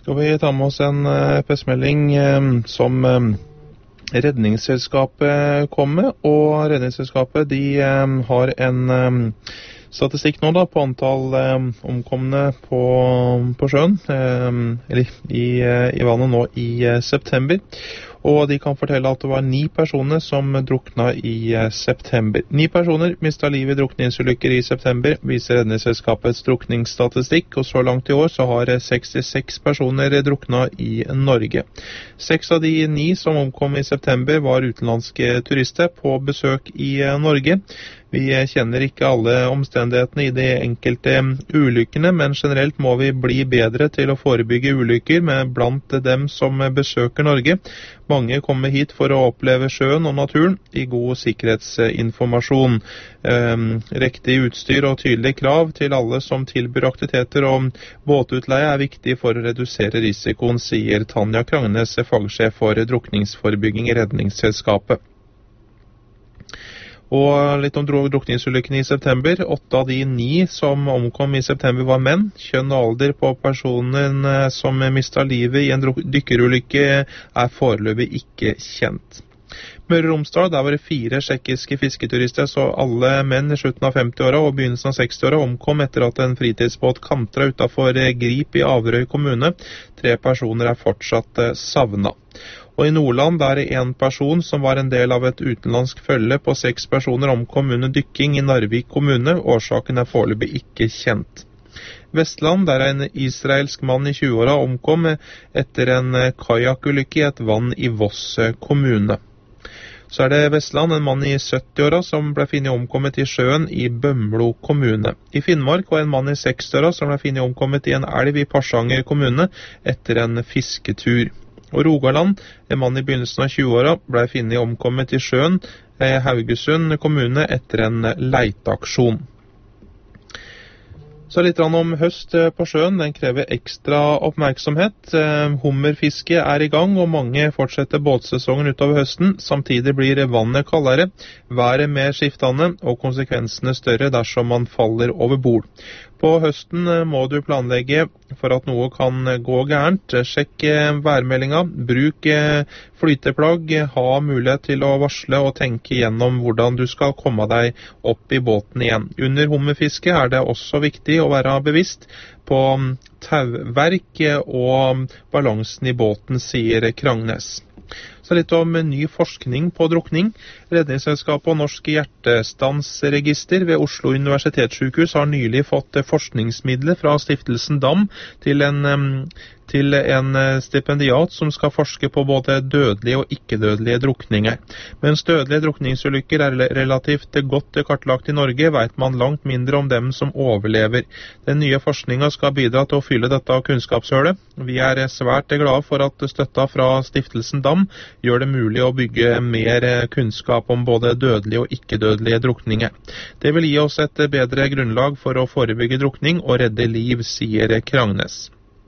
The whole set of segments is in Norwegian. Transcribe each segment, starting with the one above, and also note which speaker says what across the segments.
Speaker 1: Skal vi ta med oss en pressemelding som Redningsselskapet kom med, og Redningsselskapet de har en statistikk nå da, på antall omkomne på sjøen, eller i vannet nå i september. Og de kan fortelle at det var 9 personer som drukna i september. 9 personer mistet livet i drukningsulykker i september, viser Redningsselskapets drukningsstatistikk, og så langt i år så har 66 personer drukna i Norge. 6 av de 9 som omkom i september var utenlandske turister på besøk i Norge. Vi kjenner ikke alle omstendighetene i de enkelte ulykkene, men generelt må vi bli bedre til å forebygge ulykker med blant dem som besøker Norge. Mange kommer hit for å oppleve sjøen og naturen i god sikkerhetsinformasjon. Riktig utstyr og tydelige krav til alle som tilbyr aktiviteter og båtutleie er viktig for å redusere risikoen, sier Tanja Krangnes, fagsjef for drukningsforebygging i Redningsselskapet. Og litt om drukningsulykkene i september. 8 av de 9 som omkom i september var menn. Kjønn og alder på personen som mistet livet i en dykkerulykke er foreløpig ikke kjent. Møre og Romsdal, der var det 4 tsjekkiske fisketurister, så alle menn i slutten av 50-åra og begynnelsen av 60-åra omkom etter at en fritidsbåt kantra utenfor Grip i Averøy kommune. 3 personer er fortsatt savnet. Og i Nordland, der er en person som var en del av et utenlandsk følge på 6 personer omkom under dykking i Narvik kommune. Årsaken er foreløpig ikke kjent. Vestland, der er en israelsk mann i 20-åra omkom etter en kajakulykke i et vann i Voss kommune. Så er det Vestland, en mann i 70-åra som ble funnet omkommet i sjøen i Bømlo kommune. I Finnmark var en mann i 60-åra som ble funnet omkommet i en elv i Porsanger kommune etter en fisketur. Og Rogaland, en mann i begynnelsen av 20-åra, ble funnet omkommet i sjøen i Haugesund kommune etter en leiteaksjon. Så litt om høst på sjøen, den krever ekstra oppmerksomhet. Hummerfiske er i gang, og mange fortsetter båtsesongen utover høsten. Samtidig blir vannet kaldere, været mer skiftende, og konsekvensene større dersom man faller over bord. På høsten må du planlegge for at noe kan gå gærent. Sjekk værmeldinga, bruk flyteplagg, ha mulighet til å varsle og tenke gjennom hvordan du skal komme deg opp i båten igjen. Under hummerfiske er det også viktig å være bevisst på tauverk og balansen i båten, sier Krangnes. Så litt om ny forskning på drukning. Redningsselskapet og Norsk Hjertestansregister ved Oslo Universitetssykehus har nylig fått forskningsmidler fra Stiftelsen Dam til en stipendiat som skal forske på både dødelige og ikke-dødelige drukninger. Mens dødelige drukningsulykker er relativt godt kartlagt i Norge, vet man langt mindre om dem som overlever. Den nye forskningen skal bidra til å fylle dette kunnskapshølet. Vi er svært glade for at støtta fra Stiftelsen Dam gjør det mulig å bygge mer kunnskap om både dødelige og ikke-dødelige drukninger. Det vil gi oss et bedre grunnlag for å forebygge drukning og redde liv, sier Krangnes.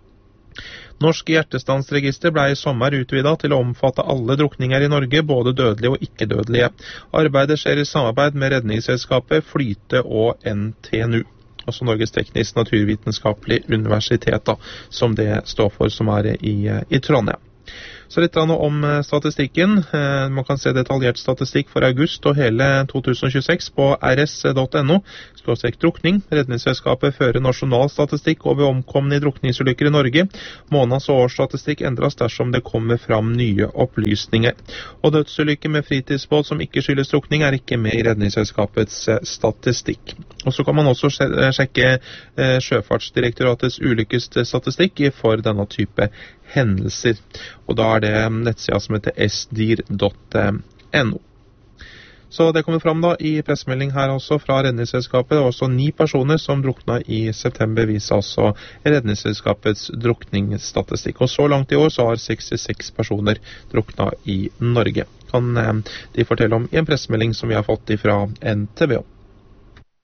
Speaker 1: Norsk Hjertestansregister ble i sommer utvidet til å omfatte alle drukninger i Norge, både dødelige og ikke-dødelige. Arbeidet skjer i samarbeid med Redningsselskapet, Flyte og NTNU. Altså Norges Teknisk Naturvitenskapelig Universitet, som det står for, som er i Trondheim. Så litt om statistikken. Man kan se detaljert statistikk for august og hele 2026 på rs.no/drukning. Redningsselskapet fører nasjonal statistikk over omkomne i drukningsulykker i Norge. Måneds- og årsstatistikk endres dersom det kommer fram nye opplysninger. Og dødsulykker med fritidsbåt som ikke skyldes drukning er ikke med i Redningsselskapets statistikk. Og så kan man også sjekke Sjøfartsdirektoratets ulykkesstatistikk for denne type hendelser. Og da er det nettsida som heter sdir.no. Så det kommer fram da i pressemelding her også fra Redningsselskapet. Det var også 9 personer som drukna i september, viser altså Redningsselskapets drukningsstatistikk. Og så langt i år så har 66 personer drukna i Norge. Kan de fortelle om i en pressemelding som vi har fått fra NTVO.